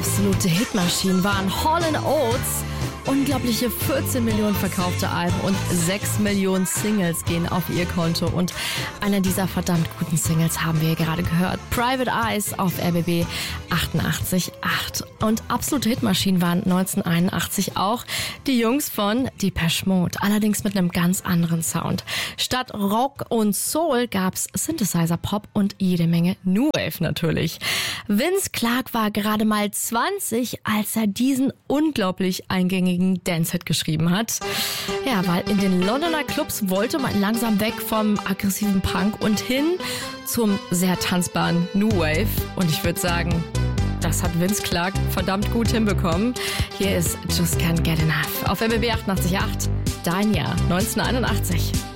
absolute Hitmaschinen waren Hall & Oates. Unglaubliche 14 Millionen verkaufte Alben und 6 Millionen Singles gehen auf ihr Konto. Und eine dieser verdammt guten Singles haben wir gerade gehört. Private Eyes auf RBB 88.8. Und absolute Hitmaschinen waren 1981 auch die Jungs von Depeche Mode. Allerdings mit einem ganz anderen Sound. Statt Rock und Soul gab's Synthesizer-Pop und jede Menge New Wave natürlich. Vince Clarke war gerade mal 20, als er diesen unglaublich eingängigen Dance-Hit geschrieben hat. Ja, weil in den Londoner Clubs wollte man langsam weg vom aggressiven Punk und hin zum sehr tanzbaren New Wave. Und ich würde sagen, das hat Vince Clarke verdammt gut hinbekommen. Hier ist Just Can't Get Enough auf RBB 88.8, dein Jahr 1981.